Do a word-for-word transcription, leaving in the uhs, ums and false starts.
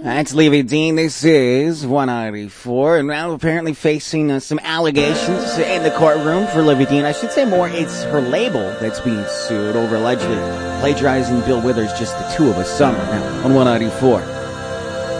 That's Levy Dean. This is one ninety-four, and now apparently facing uh, some allegations in the courtroom for Levy Dean. I should say more, it's her label that's being sued over allegedly plagiarizing Bill Withers' Just the Two of Us Summer. Now, on one ninety-four.